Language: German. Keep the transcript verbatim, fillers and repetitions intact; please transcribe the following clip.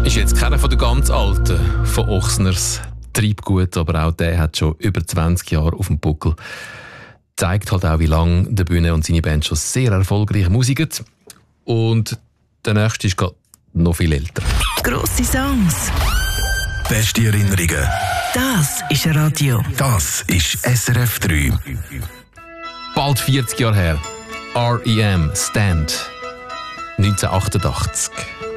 Ist jetzt keiner von den ganz Alten von Ochsners Treibgut, aber auch der hat schon über zwanzig Jahre auf dem Buckel. Zeigt halt auch, wie lange der Bühne und seine Band schon sehr erfolgreich musiken. Und der nächste ist gerade noch viel älter. Grosse Songs. Beste Erinnerungen. Das ist Radio. Das ist S R F drei. Bald vierzig Jahre her. R E M Stand. neunzehnhundertachtundachtzig.